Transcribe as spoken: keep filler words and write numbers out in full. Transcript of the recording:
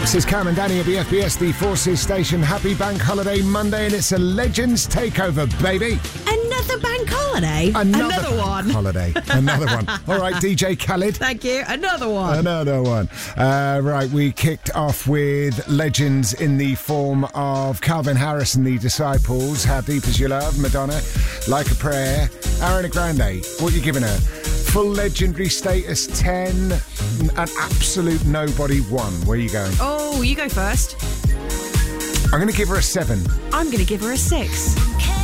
This is Cam and Danny at B F B S, the Forces Station. Happy Bank Holiday Monday, and it's a Legends Takeover, baby. Another bank holiday? Another, Another one. Holiday. Another one. All right, D J Khaled. Thank you. Another one. Another one. Uh, right, we kicked off with legends in the form of Calvin Harris and the Disciples. How Deep Is Your Love? Madonna. Like a Prayer. Ariana Grande. What are you giving her? Full legendary status ten. An absolute nobody one. Where are you going? Oh, you go first. I'm going to give her a seven. I'm going to give her a six.